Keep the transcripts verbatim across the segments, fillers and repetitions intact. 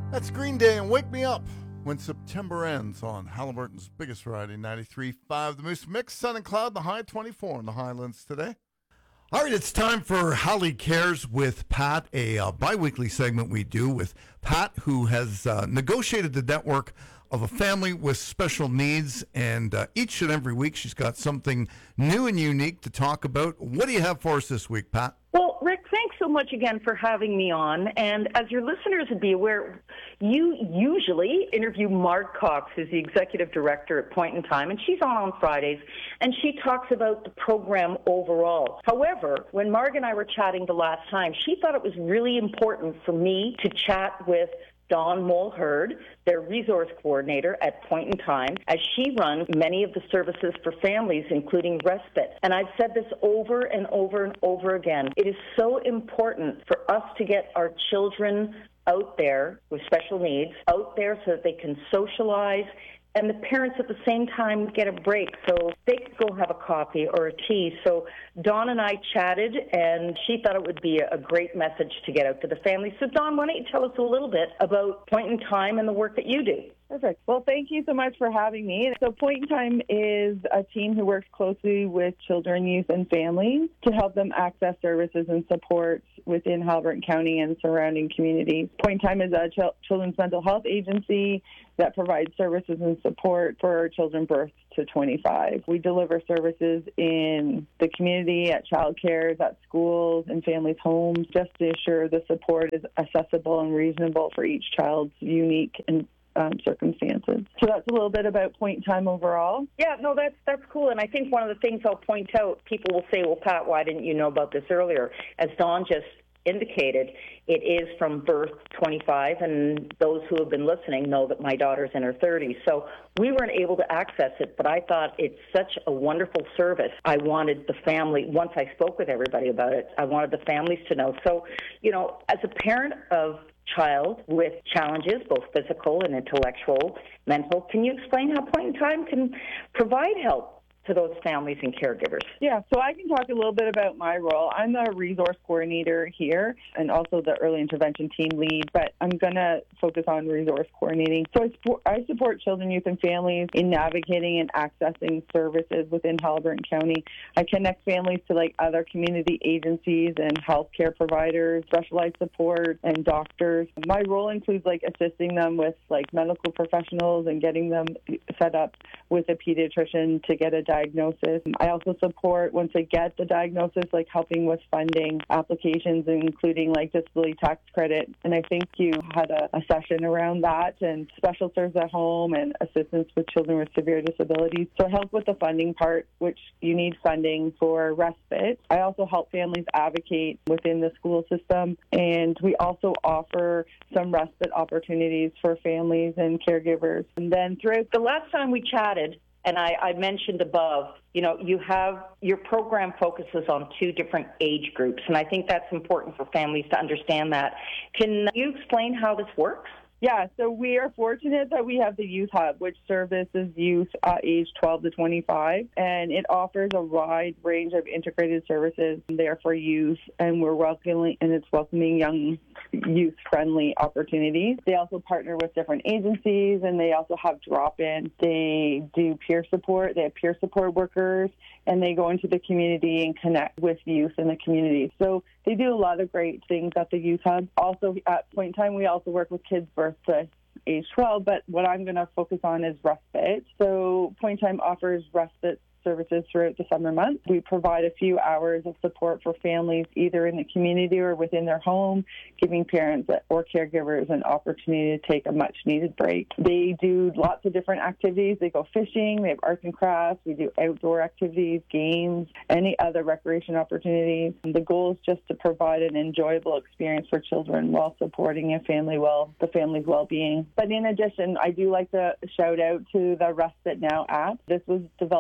That's Green Day and Wake Me Up When September Ends on Halliburton's biggest variety, ninety-three point five. The Moose Mix, sun and cloud, the high twenty-four in the Highlands today. All right, it's time for Holly Cares with Pat, a uh, bi-weekly segment we do with Pat, who has uh, negotiated the network of a family with special needs, and uh, each and every week she's got something new and unique to talk about. What do you have for us this week, Pat? Well, Rick, thanks so much again for having me on. And as your listeners would be aware, you usually interview Marg Cox, who's the executive director at Point in Time, and she's on on Fridays, and she talks about the program overall. However, when Marg and I were chatting the last time, she thought it was really important for me to chat with Dawn Mulherd, their resource coordinator at Point in Time, as she runs many of the services for families, including respite. And I've said this over and over and over again. It is so important for us to get our children out there with special needs, out there so that they can socialize, and the parents at the same time get a break so they could go have a coffee or a tea. So Dawn and I chatted, and she thought it would be a great message to get out to the family. So Dawn, why don't you tell us a little bit about Point in Time and the work that you do? Perfect. Well, thank you so much for having me. So Point in Time is a team who works closely with children, youth, and families to help them access services and supports within Halliburton County and surrounding communities. Point in Time is a ch- children's mental health agency that provides services and support for children birth to twenty-five. We deliver services in the community, at childcare, at schools, and families' homes, just to ensure the support is accessible and reasonable for each child's unique and Um, circumstances. So that's a little bit about Point in Time overall. Yeah, no, that's that's cool. And I think one of the things I'll point out, people will say, well, Pat, why didn't you know about this earlier? As Dawn just indicated, it is from birth twenty-five, and those who have been listening know that my daughter's in her thirties. So we weren't able to access it, but I thought it's such a wonderful service. I wanted the family, once I spoke with everybody about it, I wanted the families to know. So, you know, as a parent of child with challenges, both physical and intellectual, mental, can you explain how Point in Time can provide help to those families and caregivers? Yeah, so I can talk a little bit about my role. I'm the resource coordinator here and also the early intervention team lead, but I'm going to focus on resource coordinating. So I support, I support children, youth, and families in navigating and accessing services within Halliburton County. I connect families to like other community agencies and healthcare providers, specialized support, and doctors. My role includes like assisting them with like medical professionals and getting them set up with a pediatrician to get a diagnosis. I also support, once they get the diagnosis, like helping with funding applications, including like disability tax credit. And I think you had a, a session around that, and special serves at home and assistance with children with severe disabilities. So I help with the funding part, which you need funding for respite. I also help families advocate within the school system, and we also offer some respite opportunities for families and caregivers. And then throughout the last time we chatted, and I, I mentioned above, you know, you have your program focuses on two different age groups, and I think that's important for families to understand that. Can you explain how this works? Yeah, so we are fortunate that we have the Youth Hub, which services youth uh, age twelve to twenty-five, and it offers a wide range of integrated services there for youth, and we're welcoming, and it's welcoming young youth-friendly opportunities. They also partner with different agencies, and they also have drop-in. They do peer support. They have peer support workers, and they go into the community and connect with youth in the community. So they do a lot of great things at the Youth Hub. Also, at Point in Time, we also work with kids birth to age twelve, but what I'm going to focus on is respite. So Point in Time offers respite services throughout the summer months. We provide a few hours of support for families either in the community or within their home, giving parents or caregivers an opportunity to take a much-needed break. They do lots of different activities. They go fishing, they have arts and crafts, we do outdoor activities, games, any other recreation opportunities. And the goal is just to provide an enjoyable experience for children while supporting a family well, the family's well-being. But in addition, I do like to shout out to the Respite Now app. This was developed by community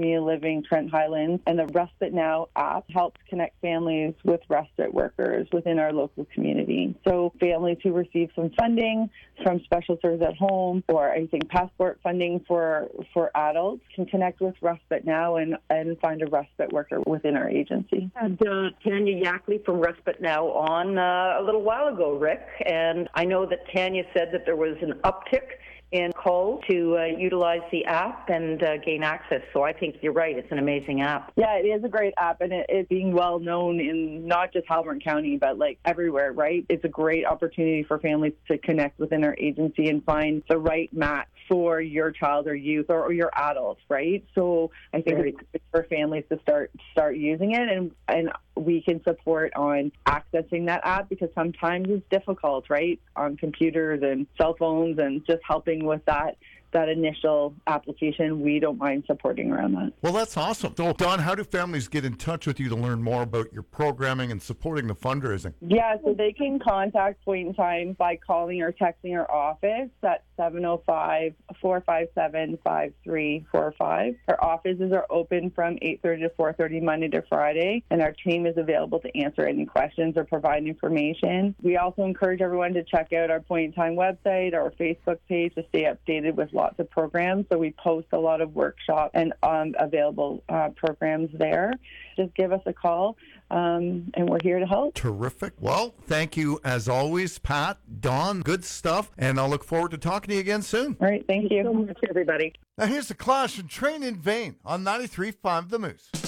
Community Living Trent Highlands, and the Respite Now app helps connect families with respite workers within our local community. So families who receive some funding from Special Services at Home, or I think passport funding for, for adults, can connect with Respite Now and, and find a respite worker within our agency. And uh, Tanya Yackley from Respite Now on uh, a little while ago, Rick, and I know that Tanya said that there was an uptick in calls to uh, utilize the app and uh, gain access. So I think you're right. It's an amazing app. Yeah, it is a great app, and it, it being well known in not just Haliburton County, but like everywhere, right? It's a great opportunity for families to connect within our agency and find the right match for your child or youth or, or your adult, right? So I think right. it's good for families to start start using it, and and we can support on accessing that app, because sometimes it's difficult, right, on computers and cell phones, and just helping with that that initial application. We don't mind supporting around that. Well, that's awesome. So, Don, how do families get in touch with you to learn more about your programming and supporting the fundraising? Yeah, so they can contact Point in Time by calling or texting our office at seven oh five, four five seven, five three four five. Our offices are open from eight thirty to four thirty Monday to Friday, and our team is available to answer any questions or provide information. We also encourage everyone to check out our Point in Time website, our Facebook page, to stay updated with lots of programs. So we post a lot of workshops and um, available uh, programs there. Just give us a call, um, and we're here to help. Terrific. Well, thank you as always, Pat, Dawn. Good stuff, and I'll look forward to talking to you again soon. All right, thank you. Thank you so much, everybody. Now here's the Clash and Train in Vain on ninety-three point five The Moose.